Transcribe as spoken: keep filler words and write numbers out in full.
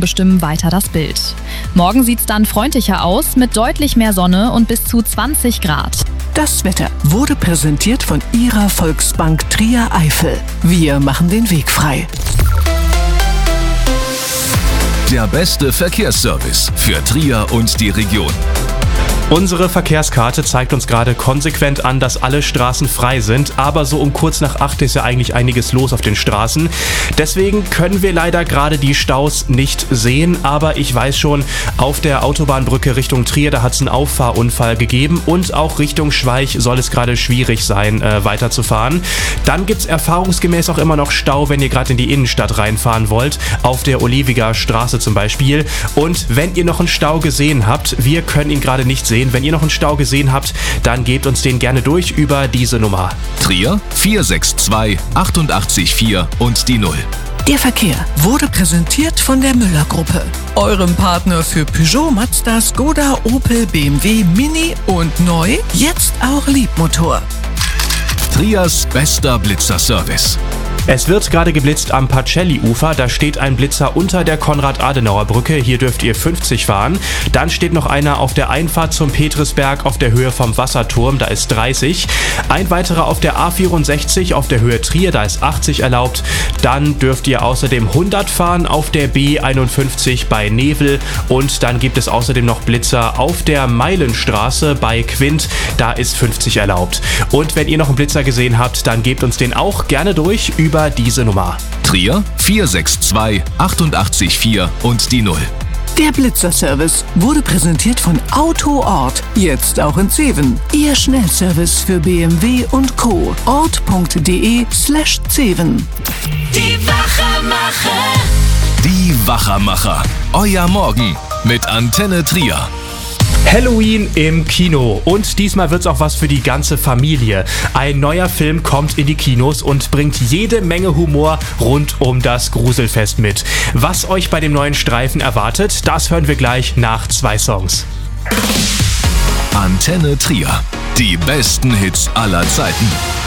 bestimmen weiter das Bild. Morgen sieht's dann freundlicher aus mit deutlich mehr Sonne und bis zu zwanzig Grad. Das Wetter wurde präsentiert von Ihrer Volksbank Trier Eifel. Wir machen den Weg frei. Der beste Verkehrsservice für Trier und die Region. Unsere Verkehrskarte zeigt uns gerade konsequent an, dass alle Straßen frei sind, aber so um kurz nach acht ist ja eigentlich einiges los auf den Straßen. Deswegen können wir leider gerade die Staus nicht sehen, aber ich weiß schon, auf der Autobahnbrücke Richtung Trier, da hat es einen Auffahrunfall gegeben und auch Richtung Schweich soll es gerade schwierig sein, äh, weiterzufahren. Dann gibt es erfahrungsgemäß auch immer noch Stau, wenn ihr gerade in die Innenstadt reinfahren wollt, auf der Oliviger Straße zum Beispiel. Und wenn ihr noch einen Stau gesehen habt, wir können ihn gerade nicht sehen. Wenn ihr noch einen Stau gesehen habt, dann gebt uns den gerne durch über diese Nummer. Trier vier sechs zwei acht acht vier und die null. Der Verkehr wurde präsentiert von der Müller-Gruppe, eurem Partner für Peugeot, Mazda, Skoda, Opel, B M W, Mini und neu, jetzt auch Liebmotor. Triers bester Blitzerservice. Es wird gerade geblitzt am Pacelli-Ufer, da steht ein Blitzer unter der Konrad-Adenauer-Brücke, hier dürft ihr fünfzig fahren. Dann steht noch einer auf der Einfahrt zum Petrisberg auf der Höhe vom Wasserturm, da ist dreißig. Ein weiterer auf der A vierundsechzig auf der Höhe Trier, da ist achtzig erlaubt. Dann dürft ihr außerdem hundert fahren auf der B einundfünfzig bei Nevel und dann gibt es außerdem noch Blitzer auf der Meilenstraße bei Quint, da ist fünfzig erlaubt. Und wenn ihr noch einen Blitzer gesehen habt, dann gebt uns den auch gerne durch über diese Nummer. Trier vier sechs zwei acht acht vier und die null. Der Blitzerservice wurde präsentiert von Autoort, jetzt auch in Zeven. Ihr Schnellservice für B M W und Co. ort.de slash Zeven. Die Wachermacher. Die Wachermacher. Euer Morgen mit Antenne Trier. Halloween im Kino und diesmal wird's auch was für die ganze Familie. Ein neuer Film kommt in die Kinos und bringt jede Menge Humor rund um das Gruselfest mit. Was euch bei dem neuen Streifen erwartet, das hören wir gleich nach zwei Songs. Antenne Trier. Die besten Hits aller Zeiten.